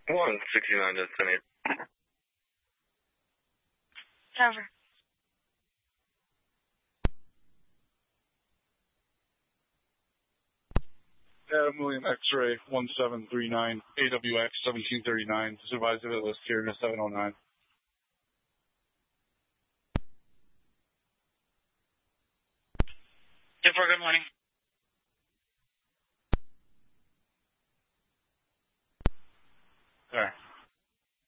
169 to 10. Over. William X-Ray 1739, AWX 1739, supervisor of the Sierra 709. Good morning.